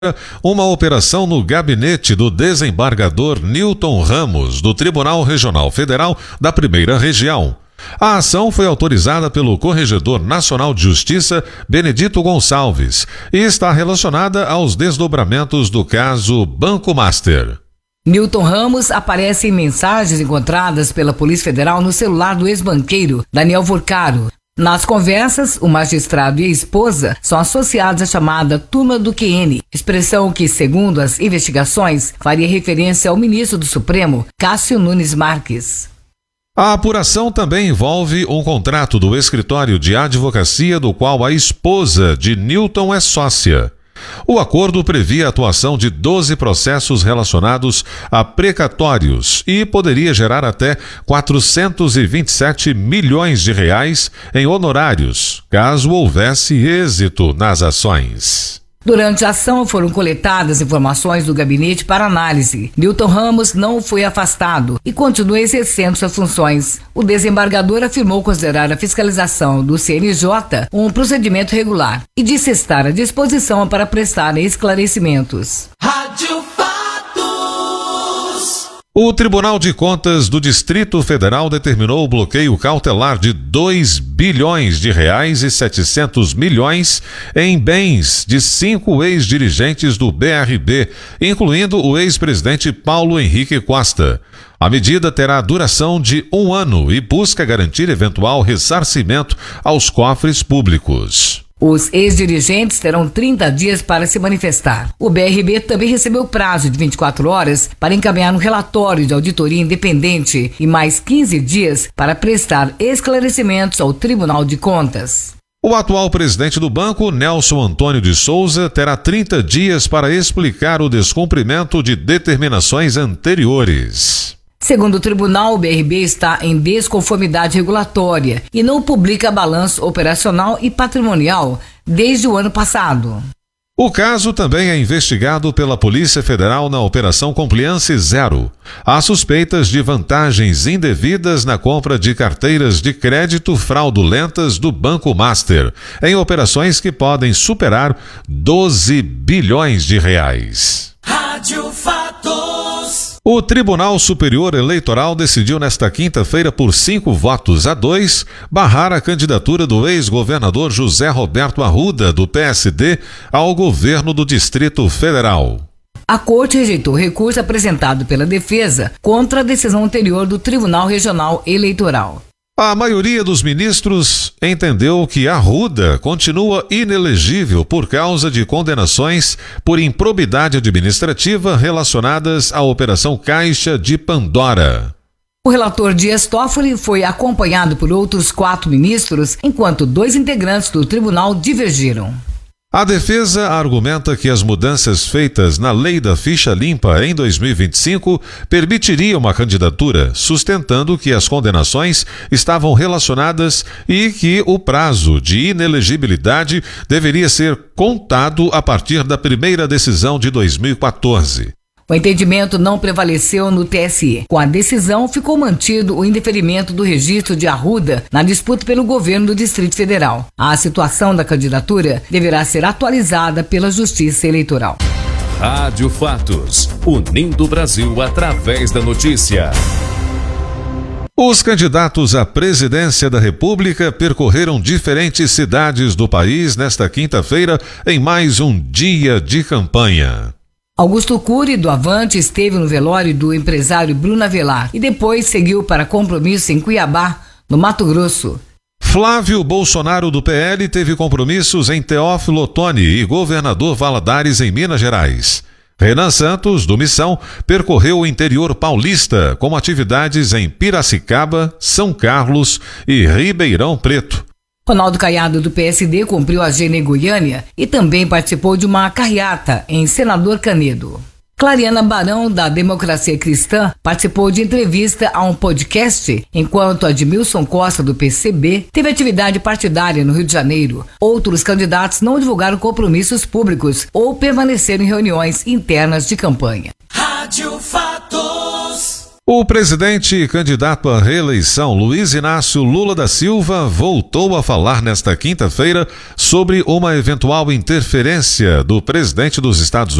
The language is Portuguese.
uma operação no gabinete do desembargador Newton Ramos, do Tribunal Regional Federal da Primeira Região. A ação foi autorizada pelo Corregedor Nacional de Justiça, Benedito Gonçalves, e está relacionada aos desdobramentos do caso Banco Master. Newton Ramos aparece em mensagens encontradas pela Polícia Federal no celular do ex-banqueiro Daniel Vorcaro. Nas conversas, o magistrado e a esposa são associados à chamada Turma do QN, expressão que, segundo as investigações, faria referência ao ministro do Supremo, Cássio Nunes Marques. A apuração também envolve um contrato do escritório de advocacia do qual a esposa de Newton é sócia. O acordo previa a atuação de 12 processos relacionados a precatórios e poderia gerar até 427 milhões de reais em honorários, caso houvesse êxito nas ações. Durante a ação foram coletadas informações do gabinete para análise. Newton Ramos não foi afastado e continua exercendo suas funções. O desembargador afirmou considerar a fiscalização do CNJ um procedimento regular e disse estar à disposição para prestar esclarecimentos. Rádio Fatos. O Tribunal de Contas do Distrito Federal determinou o bloqueio cautelar de 2 bilhões de reais e 700 milhões em bens de 5 ex-dirigentes do BRB, incluindo o ex-presidente Paulo Henrique Costa. A medida terá duração de 1 ano e busca garantir eventual ressarcimento aos cofres públicos. Os ex-dirigentes terão 30 dias para se manifestar. O BRB também recebeu prazo de 24 horas para encaminhar um relatório de auditoria independente e mais 15 dias para prestar esclarecimentos ao Tribunal de Contas. O atual presidente do banco, Nelson Antônio de Souza, terá 30 dias para explicar o descumprimento de determinações anteriores. Segundo o tribunal, o BRB está em desconformidade regulatória e não publica balanço operacional e patrimonial desde o ano passado. O caso também é investigado pela Polícia Federal na Operação Compliance Zero. Há suspeitas de vantagens indevidas na compra de carteiras de crédito fraudulentas do Banco Master, em operações que podem superar 12 bilhões de reais. Rádio Fatos. O Tribunal Superior Eleitoral decidiu nesta quinta-feira por 5-2 barrar a candidatura do ex-governador José Roberto Arruda, do PSD, ao governo do Distrito Federal. A Corte rejeitou o recurso apresentado pela defesa contra a decisão anterior do Tribunal Regional Eleitoral. A maioria dos ministros entendeu que Arruda continua inelegível por causa de condenações por improbidade administrativa relacionadas à Operação Caixa de Pandora. O relator Dias Toffoli foi acompanhado por outros 4 ministros, enquanto 2 integrantes do tribunal divergiram. A defesa argumenta que as mudanças feitas na lei da ficha limpa em 2025 permitiriam uma candidatura, sustentando que as condenações estavam relacionadas e que o prazo de inelegibilidade deveria ser contado a partir da primeira decisão de 2014. O entendimento não prevaleceu no TSE. Com a decisão, ficou mantido o indeferimento do registro de Arruda na disputa pelo governo do Distrito Federal. A situação da candidatura deverá ser atualizada pela Justiça Eleitoral. Rádio Fatos, unindo o Brasil através da notícia. Os candidatos à presidência da República percorreram diferentes cidades do país nesta quinta-feira em mais um dia de campanha. Augusto Cury, do Avante, esteve no velório do empresário Bruno Avelar e depois seguiu para compromisso em Cuiabá, no Mato Grosso. Flávio Bolsonaro, do PL, teve compromissos em Teófilo Otoni e Governador Valadares, em Minas Gerais. Renan Santos, do Missão, percorreu o interior paulista com atividades em Piracicaba, São Carlos e Ribeirão Preto. Ronaldo Caiado, do PSD, cumpriu a agenda em Goiânia e também participou de uma carreata em Senador Canedo. Clariana Barão, da Democracia Cristã, participou de entrevista a um podcast, enquanto Admilson Costa, do PCB, teve atividade partidária no Rio de Janeiro. Outros candidatos não divulgaram compromissos públicos ou permaneceram em reuniões internas de campanha. Rádio Fatos. O presidente e candidato à reeleição Luiz Inácio Lula da Silva voltou a falar nesta quinta-feira sobre uma eventual interferência do presidente dos Estados